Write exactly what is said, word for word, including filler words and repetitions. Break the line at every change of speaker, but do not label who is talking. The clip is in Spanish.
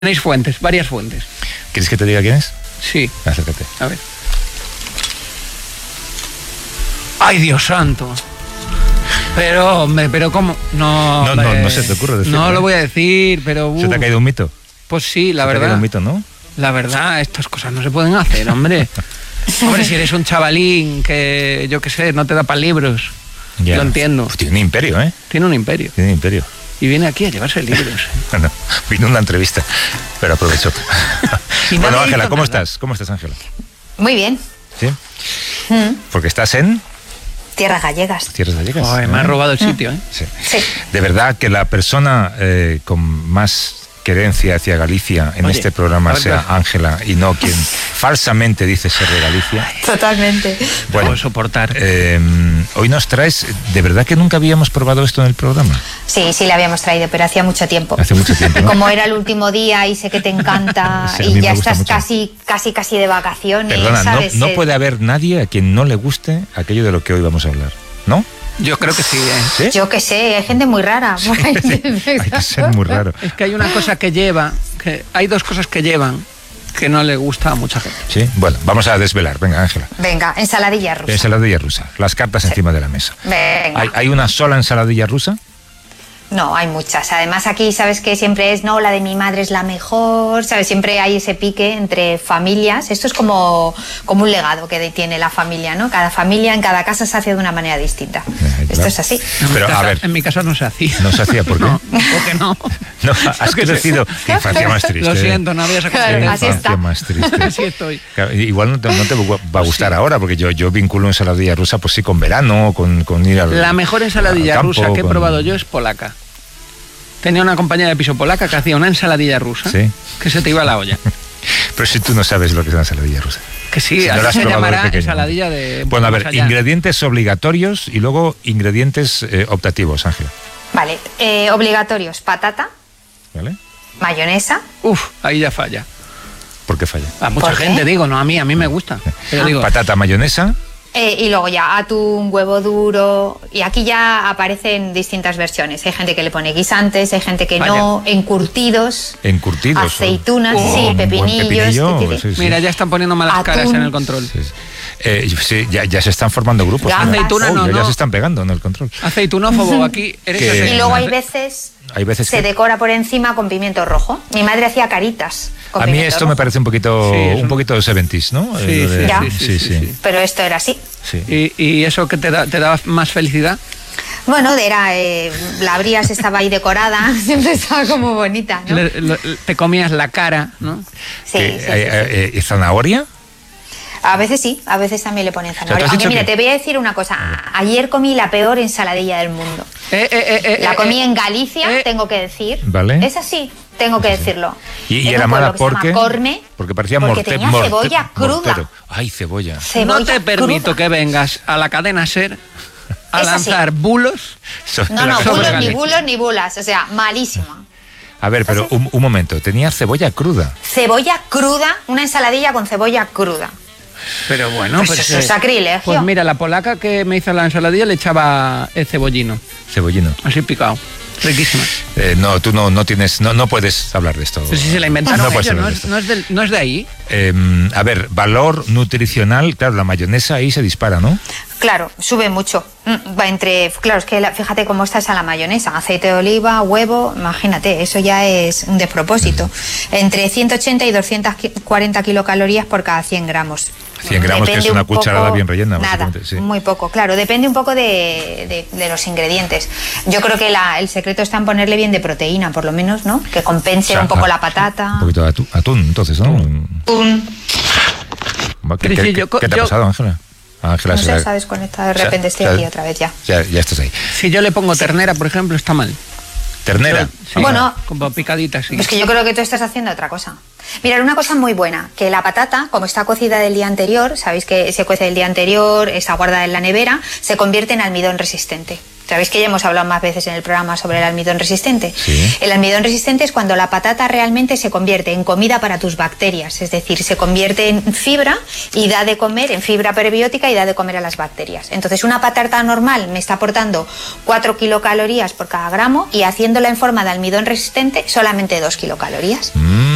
Tenéis fuentes, varias fuentes.
¿Quieres que te diga quién es?
Sí.
Acércate.
A ver. ¡Ay, Dios santo! Pero, hombre, pero ¿cómo? No,
No, no, no se te ocurre decirlo.
No lo voy a decir, pero... Uh,
¿Se te ha caído un mito?
Pues sí, la
¿Se
verdad.
te ha caído un mito, ¿no?
La verdad, estas cosas no se pueden hacer, hombre. Hombre, si eres un chavalín que, yo qué sé, no te da para libros.
Ya.
Lo entiendo.
Pues tiene un imperio, ¿eh?
Tiene un imperio.
Tiene un imperio.
Y viene aquí a llevarse libros.
Bueno, vino una entrevista, pero aprovecho. Bueno, Ángela, ¿cómo
nada.
estás? ¿Cómo estás, Ángela?
Muy bien.
¿Sí?
Mm.
Porque estás en
Tierras gallegas.
Tierras Gallegas.
Ay, me
¿eh?
ha robado el sitio, ¿eh?
Sí.
Sí.
De verdad que la persona eh, con más querencia hacia Galicia en
Oye,
este programa
a ver,
sea
pues.
Ángela y no quien falsamente dice ser de Galicia.
Totalmente.
Bueno,
Puedo soportar.
eh, hoy nos traes, de verdad que nunca habíamos probado esto en el programa.
Sí, sí, le habíamos traído, pero hacía mucho tiempo.
Hace mucho tiempo, ¿no?
Como era el último día y sé que te encanta
Sí, a mí
y
me
ya
gusta
estás
mucho.
casi, casi, casi de vacaciones,
Perdona, no,
¿sabes?
no
Eh,
puede haber nadie a quien no le guste aquello de lo que hoy vamos a hablar, ¿no?
Yo creo que sí, ¿eh?
¿Sí?
Yo qué sé, hay gente muy rara. por ahí.
Sí, hay que ser muy raro.
Es que hay una cosa que lleva, que hay dos cosas que llevan que no le gusta a mucha gente.
Sí, bueno, vamos a desvelar. Venga, Ángela.
Venga, ensaladilla rusa.
Ensaladilla rusa. Las cartas encima de la mesa.
Venga.
¿Hay, ¿Hay una sola ensaladilla rusa?
No, hay muchas. Además aquí sabes que siempre es, no, la de mi madre es la mejor, ¿sabes? Siempre hay ese pique entre familias. Esto es como, como un legado que tiene la familia, ¿no? Cada familia en cada casa se hace de una manera distinta.
Eh,
Esto
claro.
es así.
En mi
Pero,
casa-
a ver.
En mi casa no se hacía.
No se hacía, ¿por qué?
No, ¿por qué no?
No, has crecido. Qué infancia más triste.
Lo siento, no había sacado
Claro,
Qué
el
así
tema.
está.
infancia más triste.
Así estoy.
Claro, igual no te, no te va a gustar ahora, porque yo, yo vinculo ensaladilla rusa, pues sí, con verano, con, con ir al
La mejor ensaladilla
al campo,
rusa que he
con-
probado yo es polaca. Tenía una compañera de piso polaca que hacía una ensaladilla rusa
Sí.
que se te iba a la olla.
Pero si tú no sabes lo que es una ensaladilla rusa.
Que sí,
Si no la
así
has
se
probado de
llamará
pequeño.
ensaladilla de...
Bueno, a ver,
más allá.
ingredientes obligatorios y luego ingredientes eh, optativos, Ángela.
Vale, eh, obligatorios, patata,
¿Vale?
mayonesa,
Uf, ahí ya falla.
¿Por qué falla?
A mucha
¿Por qué?
gente, digo, no a mí, a mí me gusta. Pero digo,
Patata, mayonesa.
eh, y luego ya atún, huevo duro, y aquí ya aparecen distintas versiones. Hay gente que le pone guisantes, hay gente que
Vaya.
no, encurtidos,
Encurtidos.
aceitunas,
o-
sí,
o un buen
pepinillos,
pepinillo,
titiri.
sí, sí.
mira, ya están poniendo malas
Atún.
caras en el control.
Sí, sí. Eh, sí, ya, ya se están formando grupos.
Gambas.
¿no?
Aceituna
Oh,
no,
ya, ya
no.
se están pegando en el control.
Aceitunófobo, aquí eres
Que-
aceituna.
Y luego hay veces,
Hay veces
se
que...
decora por encima con pimiento rojo. Mi madre hacía caritas con
A mí
pimiento
esto
rojo.
me parece un poquito,
Sí, es
un
un-
poquito seventies, ¿no?
Sí,
Eh, lo
sí,
de-
Ya.
sí, sí, sí, sí.
Pero esto era así.
sí.
¿Y, y eso que te da, te da más felicidad?
Bueno, era, eh, la abrías, estaba ahí decorada, siempre estaba como bonita, ¿no?
Le- lo- te comías la cara, ¿no?
Sí,
Que,
sí, sí,
eh,
sí.
eh, eh, ¿Zanahoria?
A veces sí, a veces también le ponen
sea, tú
zanahoria.
has
Aunque
dicho
mira,
que-
te voy a decir una cosa. Ayer comí la peor ensaladilla del mundo.
Eh, eh, eh, eh,
La
eh,
comí
eh,
en Galicia,
eh,
tengo que decir.
Vale.
Es así, tengo que decirlo.
Y, y
En
era
un
mala
pueblo que se llama
porque...
Corme,
porque parecía
porque
morte-
tenía
morte-
cebolla cruda.
mortero. Ay, cebolla.
Cebolla
no te permito
cruda.
que vengas a la cadena SER a
Es así.
lanzar bulos.
Sobre
No, no,
la-
sobre
bulos, ni
Galicia.
bulos, ni bulas. O sea, malísima.
A ver, pero un, un momento. Tenía cebolla cruda.
Cebolla cruda, una ensaladilla con cebolla cruda.
Pero bueno,
Pues
pues,
eso es
eh,
sacrilegio.
Pues mira, la polaca que me hizo la ensaladilla le echaba el cebollino,
Cebollino.
así picado. Riquísima.
Eh, no, tú no, no tienes... No, no puedes hablar de esto.
Pero si se la inventaron
No
ellos,
puedes hablar
no,
de
es,
esto.
no, es del- no es de ahí.
Eh, a ver, valor nutricional. Claro, la mayonesa ahí se dispara, ¿no?
Claro, sube mucho. Mm, Va entre, claro, es que la- fíjate cómo está esa la mayonesa, aceite de oliva, huevo, imagínate, eso ya es un despropósito. Entre ciento ochenta y doscientas cuarenta kilocalorías por cada cien gramos.
cien gramos, que
Depende
es una
un
cucharada
poco-
bien rellena,
Nada,
básicamente, sí.
muy poco, claro, depende un poco de, de- de los ingredientes. Yo creo que la- el secreto está en ponerle bien de proteína, por lo menos, ¿no? Que compense
O sea,
un poco
a-
la patata.
Un poquito de atún, atún, entonces, ¿no?
Pum.
¿Qué,
Pero
qué-
si yo co-
qué te ha
yo-
pasado, Ángela? Ángela,
No
se
sé,
la-
sabes, conectado de
o sea,
repente estoy
o sea,
aquí otra vez ya.
Ya, ya estás ahí.
Si yo le pongo ternera, por ejemplo, está mal.
Ternera.
Sí,
Bueno.
como picadita, sí.
Es que yo creo que tú estás haciendo otra cosa. Mirad, una cosa muy buena, que la patata, como está cocida del día anterior, sabéis que se cuece el día anterior, está guardada en la nevera, se convierte en almidón resistente. Sabéis que ya hemos hablado más veces en el programa sobre el almidón resistente.
Sí.
El almidón resistente es cuando la patata realmente se convierte en comida para tus bacterias, es decir, se convierte en fibra y da de comer, en fibra prebiótica y da de comer a las bacterias. Entonces, una patata normal me está aportando cuatro kilocalorías por cada gramo y haciéndola en forma de almidón resistente solamente dos kilocalorías.
Mm.